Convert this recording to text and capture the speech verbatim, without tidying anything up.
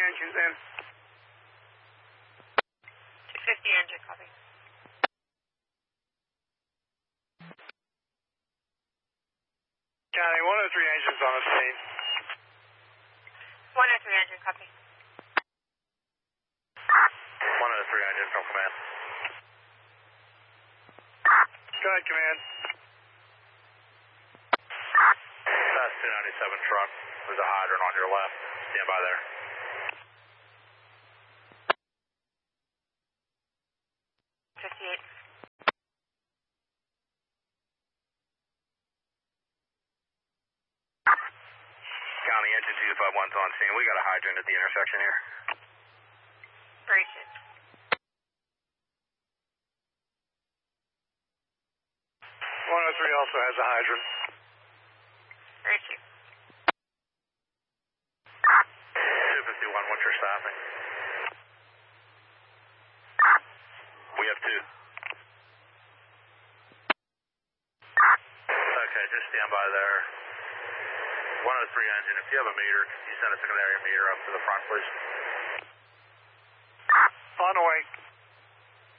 engines in. two fifty engine, copy. County, one oh three engines on the scene. one oh three engine, copy. one oh three engine from command. Go ahead, command. That's two ninety-seven truck. There's a hydrant on your left. Stand by there. fifty-eight. County engine two five one's on scene. We got a hydrant at the intersection here. Braces. one oh three also has a hydrant. Braces. two fifty-one, what's your staffing? We have two. Okay, just stand by there. one oh three engine, if you have a meter, can you send a secondary meter up to the front, please? On the way.